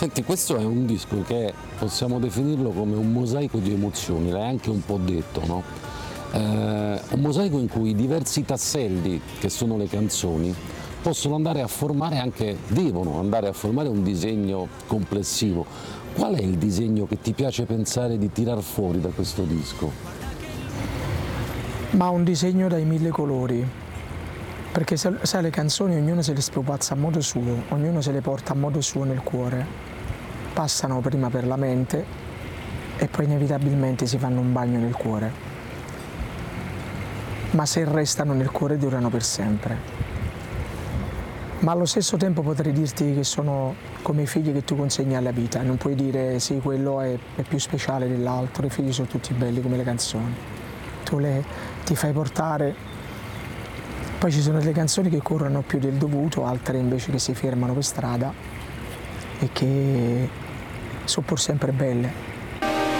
Senti, questo è un disco che possiamo definirlo come un mosaico di emozioni, l'hai anche un po' detto, no? Un mosaico in cui i diversi tasselli, che sono le canzoni, possono andare a formare anche, devono andare a formare un disegno complessivo. Qual è il disegno che ti piace pensare di tirar fuori da questo disco? Ma un disegno dai mille colori, perché sai, le canzoni ognuno se le spupazza a modo suo, ognuno se le porta a modo suo nel cuore, passano prima per la mente e poi inevitabilmente si fanno un bagno nel cuore, ma se restano nel cuore durano per sempre. Ma allo stesso tempo potrei dirti che sono come i figli che tu consegni alla vita, non puoi dire sì, quello è più speciale dell'altro, i figli sono tutti belli come le canzoni, ti fai portare. Poi ci sono delle canzoni che corrono più del dovuto, altre invece che si fermano per strada e che sono pur sempre belle.